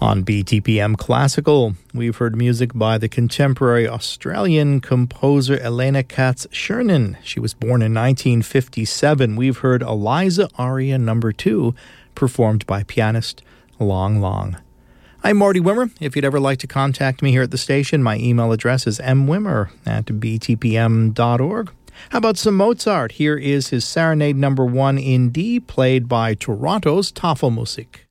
On BTPM Classical, we've heard music by the contemporary Australian composer Elena Katz-Chernin. She was born in 1957. We've heard Eliza Aria No. 2, performed by pianist Long Long. I'm Marty Wimmer. If you'd ever like to contact me here at the station, my email address is mwimmer@btpm.org. How about some Mozart? Here is his Serenade No. 1 in D, played by Toronto's Tafelmusik.